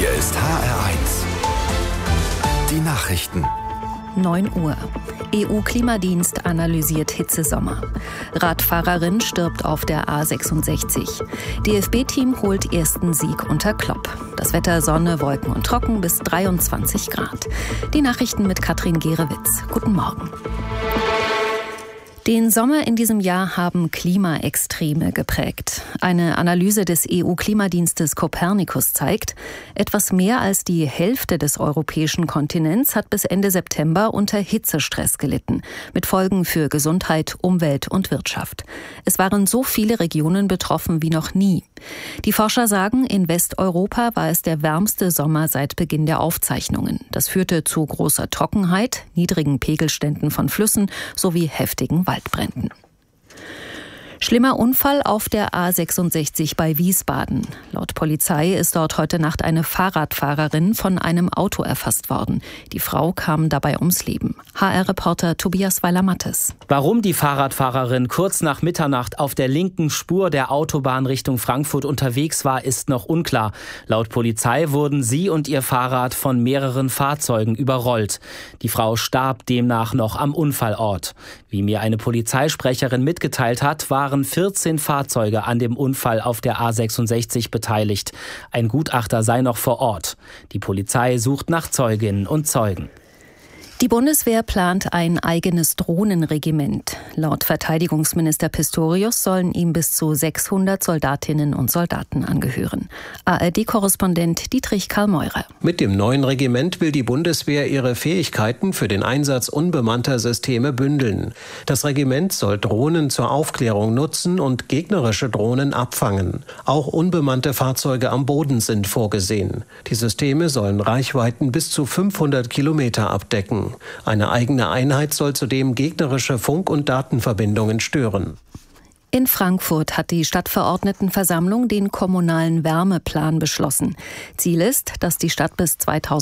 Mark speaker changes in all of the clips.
Speaker 1: Hier ist HR1. Die Nachrichten.
Speaker 2: 9 Uhr. EU-Klimadienst analysiert Hitzesommer. Radfahrerin stirbt auf der A66. DFB-Team holt ersten Sieg unter Klopp. Das Wetter Sonne, Wolken und Trocken bis 23 Grad. Die Nachrichten mit Katrin Gerewitz. Guten Morgen. Den Sommer in diesem Jahr haben Klimaextreme geprägt. Eine Analyse des EU-Klimadienstes Copernicus zeigt, etwas mehr als die Hälfte des europäischen Kontinents hat bis Ende September unter Hitzestress gelitten, mit Folgen für Gesundheit, Umwelt und Wirtschaft. Es waren so viele Regionen betroffen wie noch nie. Die Forscher sagen, in Westeuropa war es der wärmste Sommer seit Beginn der Aufzeichnungen. Das führte zu großer Trockenheit, niedrigen Pegelständen von Flüssen sowie heftigen Waldbränden. Schlimmer Unfall auf der A66 bei Wiesbaden. Laut Polizei ist dort heute Nacht eine Fahrradfahrerin von einem Auto erfasst worden. Die Frau kam dabei ums Leben. HR-Reporter Tobias Weiler-Mattes.
Speaker 3: Warum die Fahrradfahrerin kurz nach Mitternacht auf der linken Spur der Autobahn Richtung Frankfurt unterwegs war, ist noch unklar. Laut Polizei wurden sie und ihr Fahrrad von mehreren Fahrzeugen überrollt. Die Frau starb demnach noch am Unfallort. Wie mir eine Polizeisprecherin mitgeteilt hat, waren 14 Fahrzeuge an dem Unfall auf der A66 beteiligt. Ein Gutachter sei noch vor Ort. Die Polizei sucht nach Zeuginnen und Zeugen.
Speaker 2: Die Bundeswehr plant ein eigenes Drohnenregiment. Laut Verteidigungsminister Pistorius sollen ihm bis zu 600 Soldatinnen und Soldaten angehören. ARD-Korrespondent Dietrich Karl-Meurer.
Speaker 4: Mit dem neuen Regiment will die Bundeswehr ihre Fähigkeiten für den Einsatz unbemannter Systeme bündeln. Das Regiment soll Drohnen zur Aufklärung nutzen und gegnerische Drohnen abfangen. Auch unbemannte Fahrzeuge am Boden sind vorgesehen. Die Systeme sollen Reichweiten bis zu 500 Kilometer abdecken. Eine eigene Einheit soll zudem gegnerische Funk- und Datenverbindungen stören.
Speaker 2: In Frankfurt hat die Stadtverordnetenversammlung den kommunalen Wärmeplan beschlossen. Ziel ist, dass die Stadt bis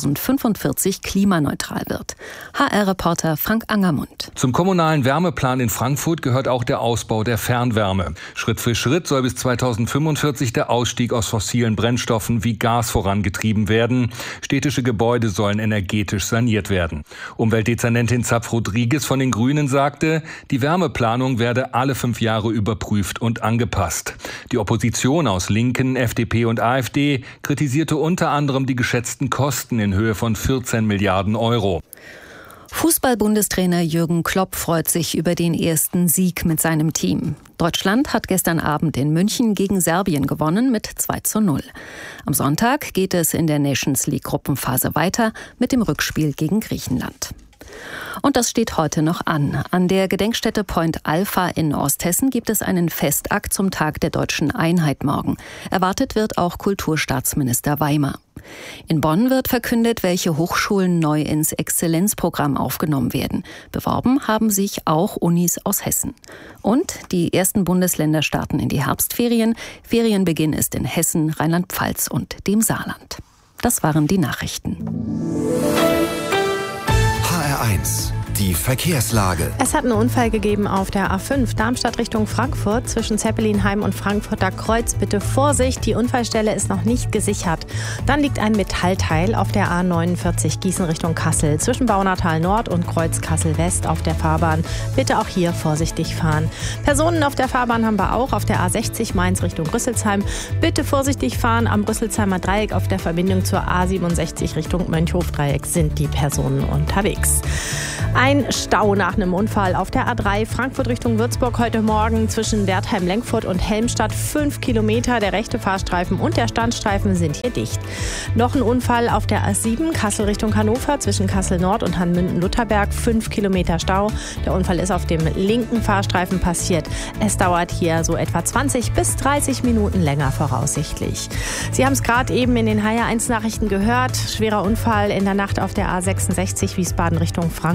Speaker 2: 2045 klimaneutral wird. HR-Reporter Frank Angermund.
Speaker 5: Zum kommunalen Wärmeplan in Frankfurt gehört auch der Ausbau der Fernwärme. Schritt für Schritt soll bis 2045 der Ausstieg aus fossilen Brennstoffen wie Gas vorangetrieben werden. Städtische Gebäude sollen energetisch saniert werden. Umweltdezernentin Zapf-Rodriguez von den Grünen sagte, die Wärmeplanung werde alle 5 Jahre überprüft und angepasst. Die Opposition aus Linken, FDP und AfD kritisierte unter anderem die geschätzten Kosten in Höhe von 14 Milliarden Euro.
Speaker 2: Fußball-Bundestrainer Jürgen Klopp freut sich über den ersten Sieg mit seinem Team. Deutschland hat gestern Abend in München gegen Serbien gewonnen mit 2:0. Am Sonntag geht es in der Nations League-Gruppenphase weiter mit dem Rückspiel gegen Griechenland. Und das steht heute noch an. An der Gedenkstätte Point Alpha in Osthessen gibt es einen Festakt zum Tag der deutschen Einheit morgen. Erwartet wird auch Kulturstaatsminister Weimer. In Bonn wird verkündet, welche Hochschulen neu ins Exzellenzprogramm aufgenommen werden. Beworben haben sich auch Unis aus Hessen. Und die ersten Bundesländer starten in die Herbstferien. Ferienbeginn ist in Hessen, Rheinland-Pfalz und dem Saarland. Das waren die Nachrichten.
Speaker 1: HR1, die Verkehrslage.
Speaker 6: Es hat einen Unfall gegeben auf der A5 Darmstadt Richtung Frankfurt zwischen Zeppelinheim und Frankfurter Kreuz. Bitte Vorsicht, die Unfallstelle ist noch nicht gesichert. Dann liegt ein Metallteil auf der A49 Gießen Richtung Kassel zwischen Baunatal Nord und Kreuz Kassel West auf der Fahrbahn. Bitte auch hier vorsichtig fahren. Personen auf der Fahrbahn haben wir auch auf der A60 Mainz Richtung Rüsselsheim. Bitte vorsichtig fahren. Am Rüsselsheimer Dreieck auf der Verbindung zur A67 Richtung Mönchhof-Dreieck sind die Personen unterwegs. Ein Stau nach einem Unfall auf der A3 Frankfurt Richtung Würzburg heute Morgen zwischen Wertheim-Lenkfurt und Helmstadt. 5 Kilometer, der rechte Fahrstreifen und der Standstreifen sind hier dicht. Noch ein Unfall auf der A7 Kassel Richtung Hannover zwischen Kassel Nord und Hanmünden-Lutherberg. 5 Kilometer Stau. Der Unfall ist auf dem linken Fahrstreifen passiert. Es dauert hier so etwa 20 bis 30 Minuten länger voraussichtlich. Sie haben es gerade eben in den HR1 Nachrichten gehört. Schwerer Unfall in der Nacht auf der A66 Wiesbaden Richtung Frankfurt.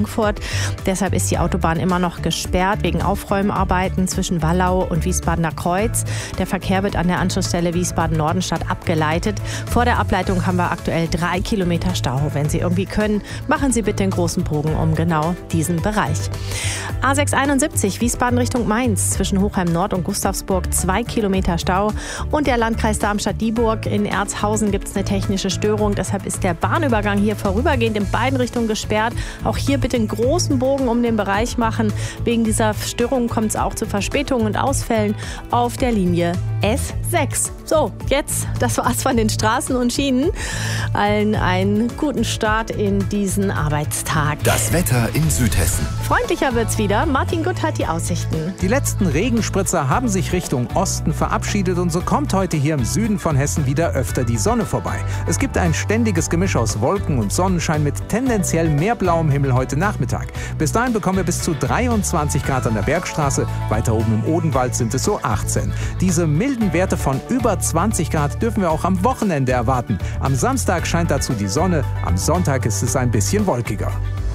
Speaker 6: Deshalb ist die Autobahn immer noch gesperrt wegen Aufräumarbeiten zwischen Wallau und Wiesbadener Kreuz. Der Verkehr wird an der Anschlussstelle Wiesbaden-Nordenstadt abgeleitet. Vor der Ableitung haben wir aktuell 3 Kilometer Stau. Wenn Sie irgendwie können, machen Sie bitte den großen Bogen um genau diesen Bereich. A671 Wiesbaden Richtung Mainz zwischen Hochheim Nord und Gustavsburg 2 Kilometer Stau. Und der Landkreis Darmstadt-Dieburg in Erzhausen gibt es eine technische Störung. Deshalb ist der Bahnübergang hier vorübergehend in beiden Richtungen gesperrt. Auch hier bitte einen großen Bogen um den Bereich machen. Wegen dieser Störung kommt es auch zu Verspätungen und Ausfällen auf der Linie S6. So, jetzt, das war's von den Straßen und Schienen. Allen einen guten Start in diesen Arbeitstag.
Speaker 1: Das Wetter in Südhessen.
Speaker 6: Freundlicher wird's wieder. Martin Gutt hat die Aussichten.
Speaker 7: Die letzten Regenspritzer haben sich Richtung Osten verabschiedet und so kommt heute hier im Süden von Hessen wieder öfter die Sonne vorbei. Es gibt ein ständiges Gemisch aus Wolken und Sonnenschein mit tendenziell mehr blauem Himmel heute Nachmittag. Bis dahin bekommen wir bis zu 23 Grad an der Bergstraße. Weiter oben im Odenwald sind es so 18. Diese milden Werte von über 20 Grad dürfen wir auch am Wochenende erwarten. Am Samstag scheint dazu die Sonne, am Sonntag ist es ein bisschen wolkiger.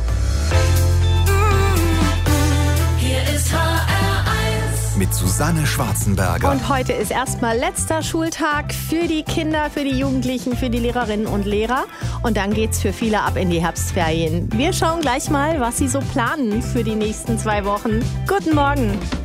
Speaker 1: Mit Susanne Schwarzenberger.
Speaker 6: Und heute ist erstmal letzter Schultag für die Kinder, für die Jugendlichen, für die Lehrerinnen und Lehrer. Und dann geht's für viele ab in die Herbstferien. Wir schauen gleich mal, was sie so planen für die nächsten 2 Wochen. Guten Morgen.